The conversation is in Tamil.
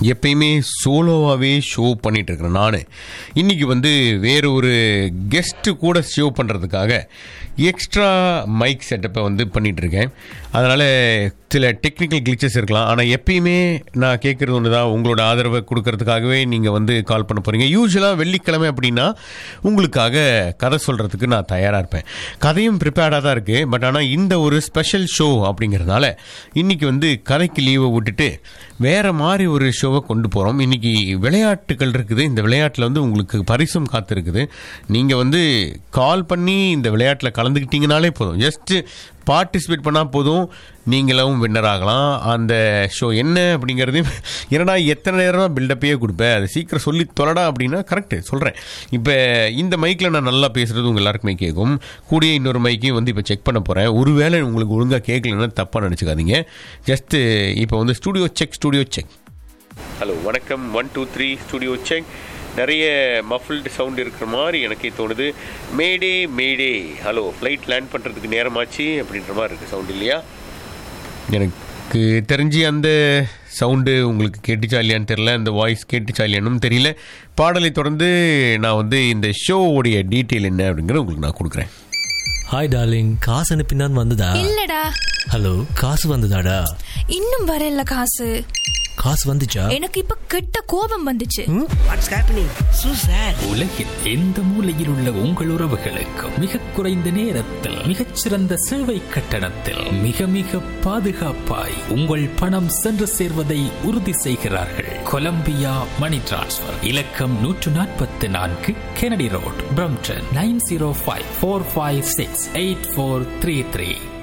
எப்பயுமே சோலோவாகவே ஷோ பண்ணிகிட்டு இருக்கிறேன் நான். இன்றைக்கி வந்து வேறு ஒரு கெஸ்ட்டு கூட ஷோ பண்ணுறதுக்காக எக்ஸ்ட்ரா மைக் செட்டப்பை வந்து பண்ணிகிட்ருக்கேன். அதனால் சில டெக்னிக்கல் கிளிச்சஸ் இருக்கலாம். ஆனால் எப்பயுமே நான் கேட்குறது ஒன்று தான், உங்களோட ஆதரவை கொடுக்கறதுக்காகவே நீங்கள் வந்து கால் பண்ண போகிறீங்க. யூஸ்வலாக வெள்ளிக்கிழமை அப்படின்னா உங்களுக்காக கதை சொல்கிறதுக்கு நான் தயாராக இருப்பேன். கதையும் ப்ரிப்பேர்டாக தான் இருக்குது. பட் ஆனால் இந்த ஒரு ஸ்பெஷல் ஷோ அப்படிங்கிறதுனால இன்றைக்கி வந்து கதைக்கு லீவை விட்டுட்டு வேறு மாதிரி ஒரு ஷோவை கொண்டு போகிறோம். இன்றைக்கி விளையாட்டுகள் இருக்குது. இந்த விளையாட்டில் வந்து உங்களுக்கு பரிசும் காத்திருக்குது. நீங்கள் வந்து கால் பண்ணி இந்த விளையாட்டில் கலந்துக்கிட்டீங்கனாலே போதும், ஜஸ்ட்டு பார்ட்டிசிபேட் பண்ணால் போதும், நீங்களும் வின்னர் ஆகலாம். அந்த ஷோ என்ன அப்படிங்கிறதையும், ஏன்னா எத்தனை நேரம் பில்டப்பையே கொடுப்பேன், அது சீக்கிரம் சொல்லி தொலைடா அப்படின்னா கரெக்டு சொல்கிறேன். இப்போ இந்த மைக்கில் நான் நல்லா பேசுகிறது உங்கள் எல்லாருக்குமே கேட்கும். கூடிய இன்னொரு மைக்கையும் வந்து இப்போ செக் பண்ண போகிறேன். ஒருவேளை உங்களுக்கு ஒழுங்காக கேட்கலன்னா தப்பாக நினச்சிக்காதீங்க. ஜஸ்ட்டு இப்போ வந்து ஸ்டூடியோ செக். ஹலோ, வணக்கம். 1 2 3 ஸ்டூடியோ செக். நிறைய மஃபில்டு சவுண்ட் இருக்கிற மாதிரி எனக்கே தோணுது. மேடே ஹலோ, ஃப்ளைட் லேண்ட் பண்ணுறதுக்கு நேரமாச்சு அப்படின்ற மாதிரி இருக்குது சவுண்ட் இல்லையா? எனக்கு தெரிஞ்சு அந்த சவுண்டு உங்களுக்கு கேட்டுச்சா இல்லையான்னு தெரியல, அந்த வாய்ஸ் கேட்டுச்சா இல்லையானும் தெரியல. பாடலை தொடர்ந்து நான் வந்து இந்த ஷோவுடைய டீட்டெயில் என்ன அப்படிங்கிறத உங்களுக்கு நான் கொடுக்குறேன். ஹாய் டார்லிங், காசு அனுப்பினான் வந்ததா? இல்லடா. ஹலோ, காசு வந்ததாடா? இன்னும் வரல. காசு வந்துச்சா? எனக்கு இப்ப கெட்ட கோபம் வந்துச்சு. What's happening? So sad. உலகில் எந்த மூலையில் உள்ள உங்கள் உறவுகளுக்கு மிக குறைந்த நேரத்தில் மிகச்சிறந்த சேவை கட்டணத்தில் மிக மிக பாதுகாப்பாய் உங்கள் பணம் சென்று சேர்வதை உறுதி செய்கிறார்கள். கொலம்பியா மணி டிரான்ஸ்ஃபர். இலக்கம் 144 கெனடி ரோட், பிரம்ப்டன் 905-456-8433.